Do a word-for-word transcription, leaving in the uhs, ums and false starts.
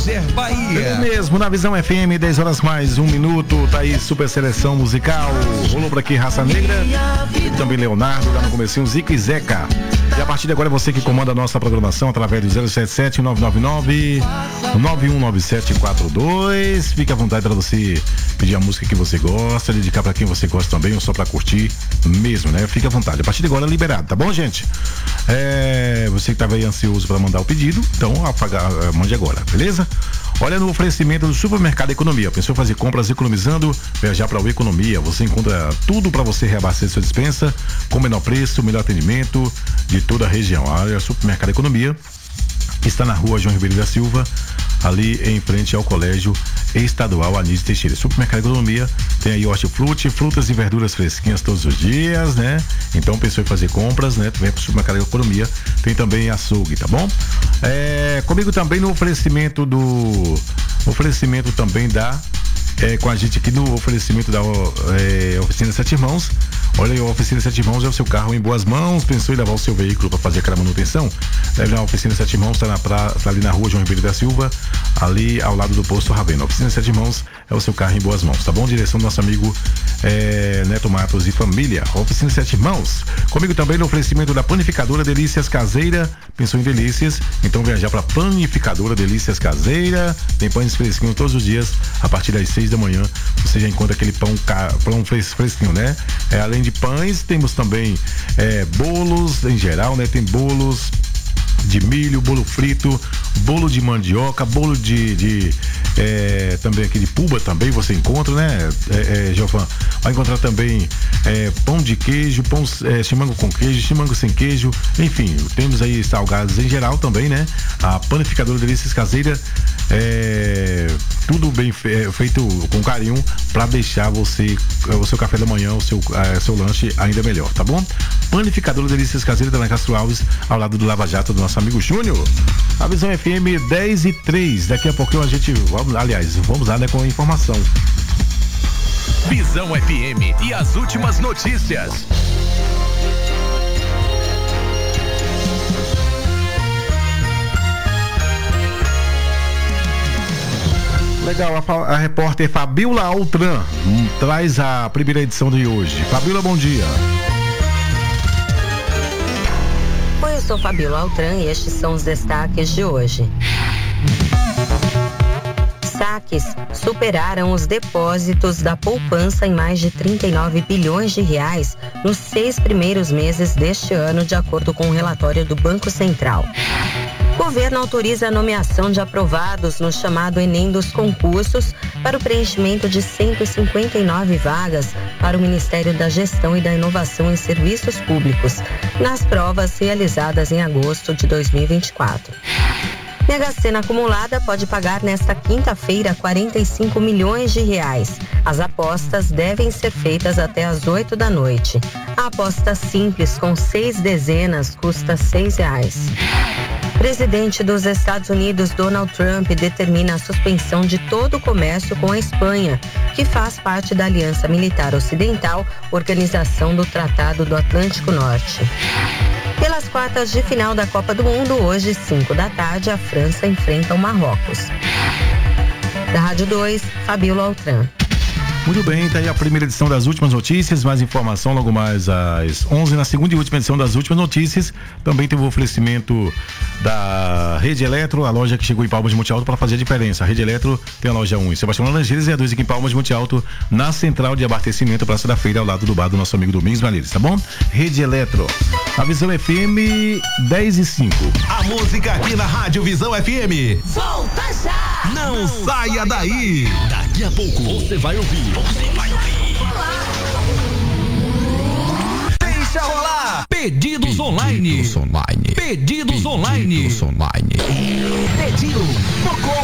Eliezer Bahia. É mesmo, na Visão F M, dez horas mais um minuto, tá aí super seleção musical. Rolou por aqui Raça Negra e também Leonardo, lá no comecinho, Zico e Zeca. E a partir de agora é você que comanda a nossa programação através do zero sete sete, nove nove nove, nove um nove sete quatro dois. Fique à vontade para você pedir a música que você gosta, dedicar para quem você gosta também, ou só para curtir mesmo, né? Fique à vontade. A partir de agora é liberado, tá bom, gente? É, você que estava aí ansioso para mandar o pedido, então apagar, mande agora, beleza? Olha, no oferecimento do Supermercado Economia. Pensou em fazer compras economizando? Viajar para o Economia. Você encontra tudo para você reabastecer sua despensa com menor preço, melhor atendimento de toda a região. Olha, Supermercado Economia está na rua João Ribeiro da Silva, ali em frente ao Colégio Estadual Anísio Teixeira. Supermercado Economia tem aí hortifruti, frutas e verduras fresquinhas todos os dias, né? Então pensou em fazer compras, né? Tu vem pro Supermercado Economia, tem também açougue, tá bom? É, comigo também no oferecimento do oferecimento também da É, com a gente aqui no oferecimento da é, Oficina Sete Irmãos. Olha, a Oficina Sete Irmãos é o seu carro em boas mãos. Pensou em levar o seu veículo para fazer aquela manutenção? Leve na Oficina Sete Irmãos, está na pra, tá ali na rua João Ribeiro da Silva, ali ao lado do posto Ravena. Oficina Sete Irmãos é o seu carro em boas mãos, tá bom? Direção do nosso amigo é, Neto Matos e família. Oficina Sete Irmãos. Comigo também no oferecimento da Panificadora Delícias Caseira. Pensou em delícias? Então viajar para Panificadora Delícias Caseira. Tem pães fresquinhos todos os dias a partir das seis da manhã. Você já encontra aquele pão, pão fresquinho, né? É, além de pães, temos também é, bolos em geral, né? Tem bolos de milho, bolo frito, bolo de mandioca, bolo de, de é, também aqui de puba também você encontra, né, é, é, Giovana? Vai encontrar também é, pão de queijo, pão é, chimango com queijo, chimango sem queijo, enfim, temos aí salgados em geral também, né? A Panificadora Delícias Caseira, é, tudo bem fe, feito com carinho para deixar você o seu café da manhã, o seu, é, seu lanche ainda melhor, tá bom? Panificadora Delícias Caseira da Castro Alves, ao lado do Lava Jato do nosso amigo Júnior. A Visão F M dez e três. Daqui a pouquinho a gente, vamos, aliás, vamos lá, né, com a informação. Visão F M e as últimas notícias. Legal, a, a repórter Fabiola Altran hum, traz a primeira edição de hoje. Fabiola, bom dia. Oi, eu sou Fabiola Altran e estes são os destaques de hoje. Saques superaram os depósitos da poupança em mais de trinta e nove bilhões de reais nos seis primeiros meses deste ano, de acordo com o relatório do Banco Central. O governo autoriza a nomeação de aprovados no chamado Enem dos concursos para o preenchimento de cento e cinquenta e nove vagas para o Ministério da Gestão e da Inovação em Serviços Públicos, nas provas realizadas em agosto de dois mil e vinte e quatro. Mega Sena acumulada pode pagar nesta quinta-feira quarenta e cinco milhões de reais. As apostas devem ser feitas até às oito da noite. A aposta simples com seis dezenas custa seis reais. Presidente dos Estados Unidos, Donald Trump, determina a suspensão de todo o comércio com a Espanha, que faz parte da Aliança Militar Ocidental, organização do Tratado do Atlântico Norte. Pelas quartas de final da Copa do Mundo, hoje, cinco da tarde, a França enfrenta o Marrocos. Da Rádio dois, Fabiola Altran. Muito bem, tá aí a primeira edição das últimas notícias, mais informação logo mais às onze, na segunda e última edição das últimas notícias. Também teve o oferecimento da Rede Eletro, a loja que chegou em Palmas de Monte Alto para fazer a diferença. A Rede Eletro tem a loja um em Sebastião Laranjeiras e a dois aqui em Palmas de Monte Alto, na central de abastecimento Praça da Feira, ao lado do bar do nosso amigo Domingos Malheiros, tá bom? Rede Eletro, a Visão F M dez e cinco. A música aqui na Rádio Visão F M. Volta já! Não, Não saia daí! Daqui a pouco você vai ouvir. Você vai ouvir. Deixa rolar. Pedidos, Pedidos online. online. Pedidos, Pedidos online. online. Pedido. Tocou.